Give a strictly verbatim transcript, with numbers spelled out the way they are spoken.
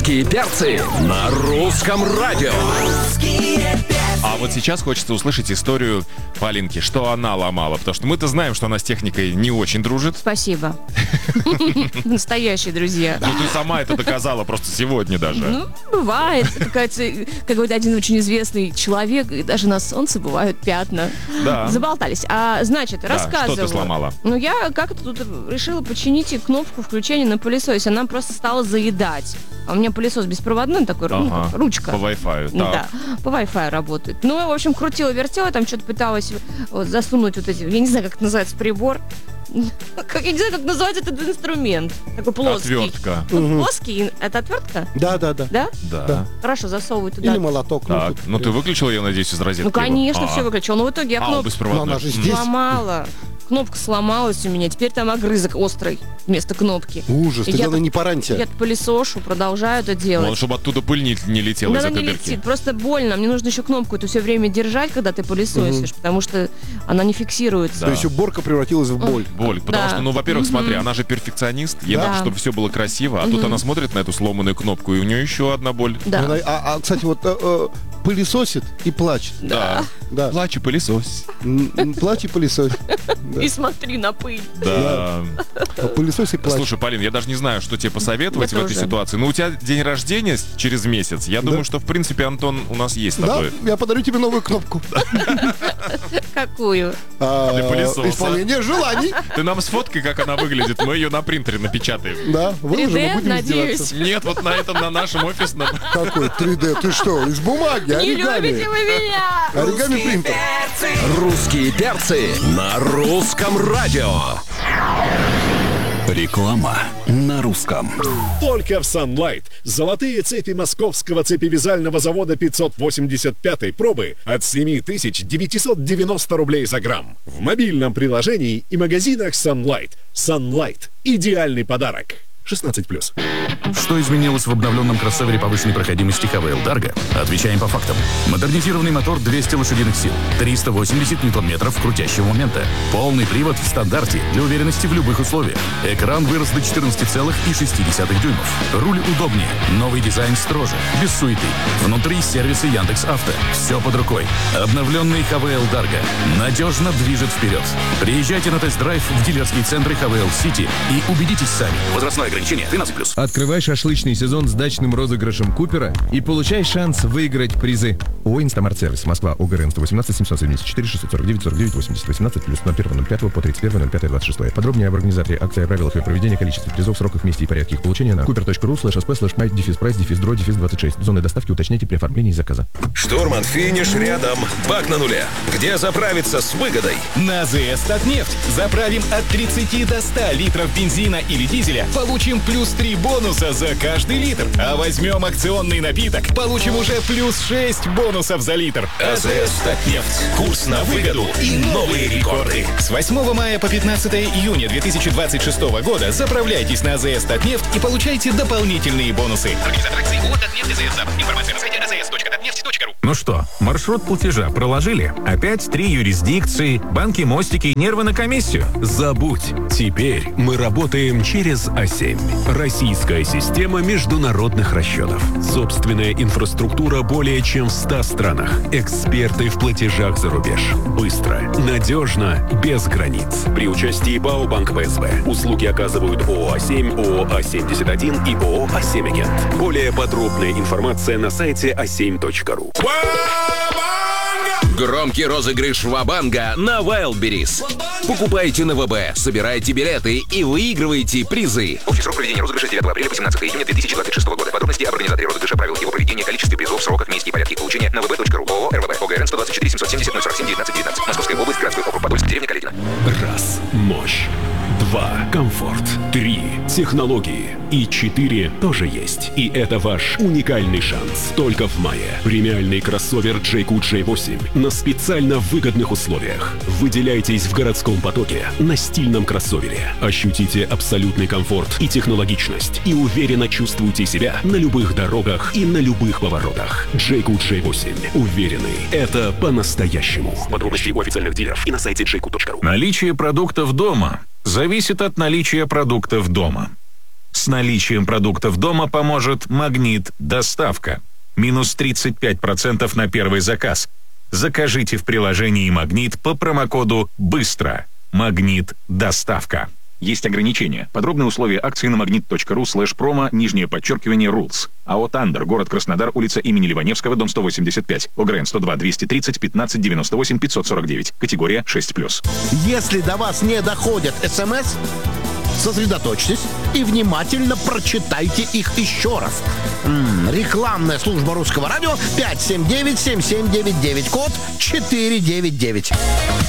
Русские перцы на русском радио. А вот сейчас хочется услышать историю Полинки, что она ломала. Потому что мы-то знаем, что она с техникой не очень дружит. Спасибо. Настоящие друзья. Ну, ты сама это доказала просто сегодня даже. Ну, бывает. Как говорит один очень известный человек, и даже на солнце бывают пятна. Да. Заболтались. А, значит, Да, рассказываю. что ты сломала? Ну, я как-то тут решила починить кнопку включения на пылесосе. Она просто стала заедать. А у меня пылесос беспроводной такой, Ага. ну, как ручка. По Wi-Fi. Да, по Wi-Fi работает. Ну, в общем, крутила-вертела, там что-то пыталась вот, засунуть вот эти, я не знаю, как это называется, прибор. Как, я не знаю, как называется этот инструмент. Такой плоский. Отвертка. Ну, плоский, это отвертка? Да, да, да. Да? Да. Да. Хорошо, засовывай туда. Или молоток. Так, тут- ну ты выключила ее, надеюсь, из розетки? Ну, конечно, его? все А. выключила. Но в итоге я А, он кнопку беспроводной. Но она же М. здесь. сломала. Кнопка сломалась у меня. Теперь там огрызок острый вместо кнопки. Ужас, И ты я главное так- не поранься. Я пылесошу, продолжаю это делать. Вон, чтобы оттуда пыль не, не летела Да из-за она не кабельки. летит, просто больно. Мне нужно еще кнопку эту все время держать, когда ты пылесосишь, потому что она не фиксируется. То есть уборка превратилась в боль. Боль. Потому Да. что, ну, во-первых, Мгм. смотри, она же перфекционист. Ей надо, Да. чтобы все было красиво. А тут она смотрит на эту сломанную кнопку, и у нее еще одна боль. Да. Она- а, а, кстати, вот э, э, пылесосит и плачет. Да. Да. Плачь и пылесось. М, м, Плачь и пылесосит. Да. И смотри на пыль. Да. А пылесос и плачет. Слушай, Полин, я даже не знаю, что тебе посоветовать Я в этой тоже. ситуации. Но у тебя день рождения с- через месяц. Я думаю, что, в принципе, Антон у нас есть с Да, тобой. я подарю тебе новую кнопку. Какую? А, Для пылесоса. Исполнение желаний. Ты нам сфоткай, как она выглядит. Мы ее на принтере напечатаем. Да, выложим и 3D, будем надеюсь. издеваться. Нет, вот на этом, на нашем офисном. Какой три дэ? Ты что, из бумаги, Не любите оригами? вы меня! Оригами принтер. Русские перцы на русском радио. Реклама на русском. Только в Sunlight. Золотые цепи московского цепевязального завода пятьсот восемьдесят пятой пробы от семь тысяч девятьсот девяносто рублей за грамм. В мобильном приложении и магазинах Sunlight. Sunlight. Идеальный подарок. шестнадцать плюс. Что изменилось в обновленном кроссовере повышенной проходимости ха вэ эл Dargo? Отвечаем по фактам. Модернизированный мотор двести лошадиных сил, триста восемьдесят ньютон-метров крутящего момента, полный привод в стандарте для уверенности в любых условиях. Экран вырос до четырнадцати целых шесть десятых дюймов. Руль удобнее, новый дизайн строже, без суеты. Внутри сервисы Яндекс.Авто. Все под рукой. Обновленный ха вэ эл Dargo надежно движет вперед. Приезжайте на тест-драйв в дилерские центры ха вэ эл City и убедитесь сами. Возрастное ограничение тринадцать плюс. Открывай шашлычный сезон с дачным розыгрышем Купера и получай шанс выиграть призы. ООО «Инстамарт-сервис», Москва, ОГРН сто восемнадцать семьсот семьдесят четыре шестьсот сорок девять сорок девять восемьдесят восемнадцать плюс ноль первого ноль пятого по тридцать первого ноль пятого двадцать шестого. Подробнее об организации акции, о правилах ее проведения, количестве призов, сроках, месте и порядке их получения на купер.ру слэш сп слэш майт дефис прайс дефис дро дефис двадцать шесть. Зоны доставки уточняйте при оформлении заказа. Штурман, финиш рядом. Бак на нуле. Где заправиться с выгодой? На ЗС «Татнефть» заправим от тридцати до ста литров бензина или дизеля, получим плюс три бонуса за каждый литр. А возьмем акционный напиток, получим уже плюс шесть бонусов за литр. АЗС «Татнефть». Курс на выгоду и новые рекорды. С восьмого мая по пятнадцатое июня две тысячи двадцать шестого года заправляйтесь на АЗС «Татнефть» и получайте дополнительные бонусы. Организатор акции ООО «Татнефть ЗС Запад». Информация на сайте а зэ эс точка татнефть точка ру. Ну что, маршрут платежа проложили? Опять три юрисдикции, банки, мостики, нервы на комиссию? Забудь. Теперь мы работаем через а семь. Российская система международных расчетов. Собственная инфраструктура более чем в ста странах. Эксперты в платежах за рубеж. Быстро, надежно, без границ. При участии БАО «Банк бэ эс бэ». Услуги оказывают ООО «А семь», ООО «А семьдесят один» и ООО «А семь Агент». Более подробная информация на сайте а семь точка ру. Громкий розыгрыш Ва-банга на Wildberries. Покупайте на вэ бэ, собирайте билеты и выигрывайте призы. Общий срок проведения розыгрыша с девятого апреля по семнадцатого июня две тысячи двадцать шестого года. Подробности об организаторе розыгрыша, правилах его проведения, количестве призов, сроках, месте и порядке их получения на вэ бэ точка ру. ООО эр вэ бэ. ОГРН сто двадцать четыре семьсот семьдесят ноль сорок семь девятнадцать девятнадцать. Московская область, городской округ Подольск, деревня Калитина. Раз. Мощь. Два. Комфорт. Три. Технологии. И четыре тоже есть. И это ваш уникальный шанс. Только в мае. Премиальный кроссовер джей кью джей восемь на специально выгодных условиях. Выделяйтесь в городском потоке на стильном кроссовере. Ощутите абсолютный комфорт и технологичность. И уверенно чувствуйте себя на любых дорогах и на любых поворотах. джей кью джей восемь. Уверенный. Это по-настоящему. Подробности у официальных дилеров и на сайте джей кью точка ру. Наличие продуктов дома зависит от наличия продуктов дома. С наличием продуктов дома поможет «Магнит Доставка». Минус тридцать пять процентов на первый заказ. Закажите в приложении «Магнит» по промокоду «Быстро». «Магнит Доставка». Есть ограничения. Подробные условия акции на магнит.ру слэш промо, нижнее подчеркивание, rules. АО «Тандер», город Краснодар, улица имени Ливаневского, дом сто восемьдесят пять. ОГРН сто два двести тридцать пятнадцать девяносто восемь пятьсот сорок девять. Категория шесть плюс. Если до вас не доходят СМС, сосредоточьтесь и внимательно прочитайте их еще раз. М-м, рекламная служба русского радио пять семь девять семь семь девять девять, код четыре девять девять.